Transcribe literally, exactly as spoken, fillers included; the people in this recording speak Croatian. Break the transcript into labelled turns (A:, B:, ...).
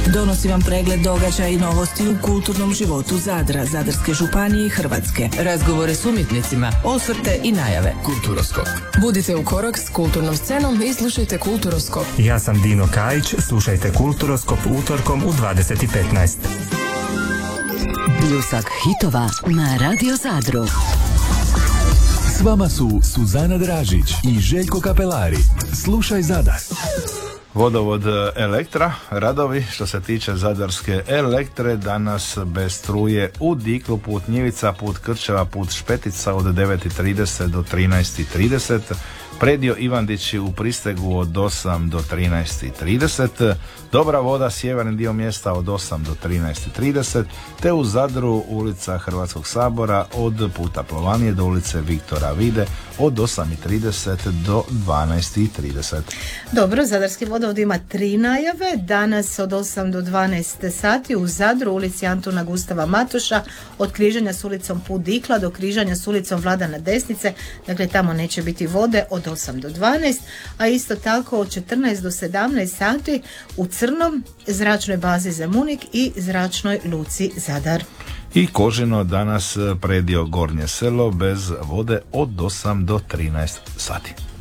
A: donosi vam pregled događaja i novosti u kulturnom životu Zadra, Zadarske županije i Hrvatske.
B: Razgovore s umjetnicima, osvrte i najave.
C: Kulturoskop.
D: Budite u korak s kulturnom scenom i slušajte Kulturoskop.
E: Ja sam Dino Kajić, slušajte Kulturoskop utorkom u dvadeset i petnaest.
F: Pljusak hitova na Radio Zadru.
C: S vama su Suzana Dražić i Željko Kapelari. Slušaj Zadar.
G: Vodovod Elektra, radovi što se tiče Zadarske Elektre, danas bez struje u Diklu, put Njivica, put Krčeva, put Špetica od devet i trideset do trinaest i trideset, predio Ivandići u Pristegu od osam do trinaest i trideset, dobra voda sjeverni dio mjesta od osam do trinaest i trideset, te u Zadru ulica Hrvatskog sabora od puta Plovanije do ulice Viktora Vide od osam i trideset do dvanaest i trideset.
H: Dobro, Zadarski vodovod ima tri najave. Danas od osam do dvanaest sati u Zadru, ulici Antuna Gustava Matoša, od križanja s ulicom Put Dikla do križanja s ulicom Vladana Desnice, dakle tamo neće biti vode od osam do dvanaest, a isto tako od četrnaest do sedamnaest sati u Crnom, zračnoj bazi Zemunik i zračnoj luci Zadar.
G: I Kožino danas predio Gornje selo bez vode od osam do trinaest sati.